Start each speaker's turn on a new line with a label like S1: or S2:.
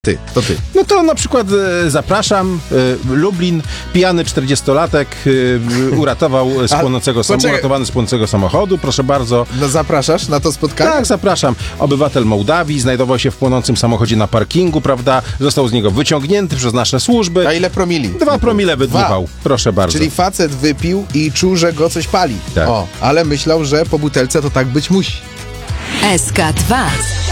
S1: To ty.
S2: No to na przykład zapraszam, Lublin, pijany 40-latek uratowany z płonącego samochodu, proszę bardzo.
S1: No zapraszasz na to spotkanie?
S2: Tak, zapraszam. Obywatel Mołdawii znajdował się w płonącym samochodzie na parkingu, prawda? Został z niego wyciągnięty przez nasze służby.
S1: A ile promili?
S2: 2 promile wydmuchał. Proszę bardzo.
S1: Czyli facet wypił i czuł, że go coś pali.
S2: Tak.
S1: Ale myślał, że po butelce to tak być musi.
S3: SK2